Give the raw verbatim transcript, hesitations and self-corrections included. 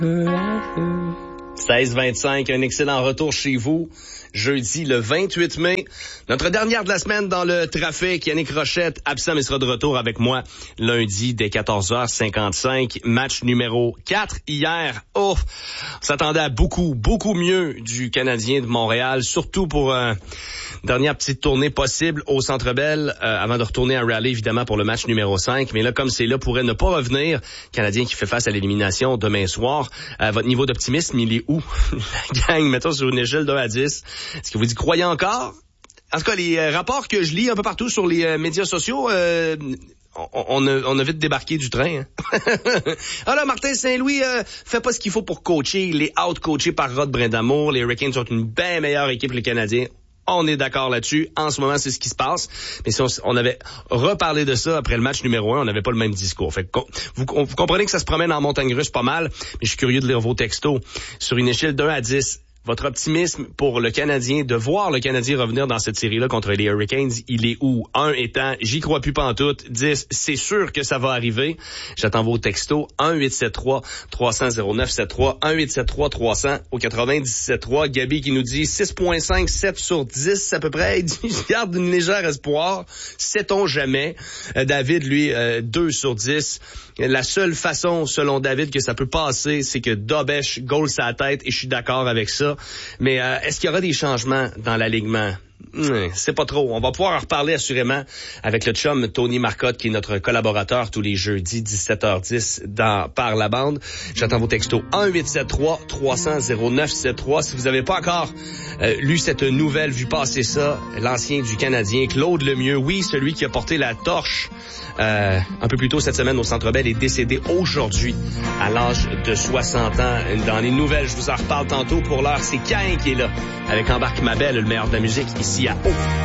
seize vingt-cinq, un excellent retour chez vous. Jeudi, le vingt-huit mai. Notre dernière de la semaine dans le trafic. Yannick Rochette, absent, mais sera de retour avec moi lundi dès quatorze heures cinquante-cinq. Match numéro quatre hier. Oh, on s'attendait à beaucoup, beaucoup mieux du Canadien de Montréal, surtout pour une euh, dernière petite tournée possible au Centre Bell, euh, avant de retourner à Raleigh, évidemment, pour le match numéro cinq. Mais là, comme c'est là, pourrait ne pas revenir. Canadien qui fait face à l'élimination demain soir. Euh, votre niveau d'optimisme, il est où? La gang, mettons sur une échelle d'un à dix. Est-ce que vous y croyez encore? En tout cas, les euh, rapports que je lis un peu partout sur les euh, médias sociaux, euh, on, on, a, on a vite débarqué du train. Hein? Alors, Martin Saint-Louis euh, fait pas ce qu'il faut pour coacher. Il est out-coaché par Rod Brindamour. Les Hurricanes sont une bien meilleure équipe que les Canadiens. On est d'accord là-dessus. En ce moment, c'est ce qui se passe. Mais si on, on avait reparlé de ça après le match numéro un, on n'avait pas le même discours. Fait que, vous, vous comprenez que ça se promène en montagne russe pas mal, mais je suis curieux de lire vos textos. Sur une échelle d'un à dix, votre optimisme pour le Canadien, de voir le Canadien revenir dans cette série-là contre les Hurricanes, il est où? un étant, j'y crois plus pantoute. dix, c'est sûr que ça va arriver. J'attends vos textos. un huit sept trois trois cents zéro neuf sept trois, un huit sept trois trois cents au quatre-vingt-dix-sept trois. Gabi qui nous dit six virgule cinq, sept sur dix à peu près. Il dit, je garde une légère espoir. Sait-on jamais? Euh, David, lui, euh, deux sur dix. La seule façon, selon David, que ça peut passer, c'est que Dobesh goal sa tête, et je suis d'accord avec ça. Mais euh, est-ce qu'il y aura des changements dans l'alignement? Hum, c'est pas trop. On va pouvoir en reparler assurément avec le chum Tony Marcotte, qui est notre collaborateur tous les jeudis, dix-sept heures dix, dans Par la bande. J'attends vos textos. un huit sept trois trois cents zéro neuf sept trois. Si vous n'avez pas encore euh, lu cette nouvelle, vu passer ça, l'ancien du Canadien, Claude Lemieux, oui, celui qui a porté la torche euh, un peu plus tôt cette semaine au Centre Bell, est décédé aujourd'hui à l'âge de soixante ans. Dans les nouvelles, je vous en reparle tantôt. Pour l'heure, c'est Cain qui est là avec Embarque ma belle, le meilleur de la musique ici à Haut.